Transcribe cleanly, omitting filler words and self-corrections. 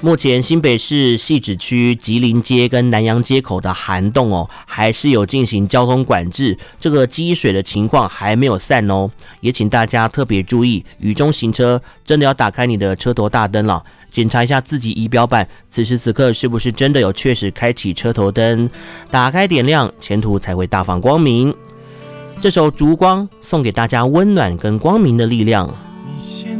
目前新北市汐止区吉林街跟南洋街口的涵洞还是有进行交通管制，这个积水的情况还没有散哦，也请大家特别注意，雨中行车真的要打开你的车头大灯了，检查一下自己仪表板，此时此刻是不是真的有确实开启车头灯，打开点亮，前途才会大放光明。这首烛光送给大家温暖跟光明的力量。 你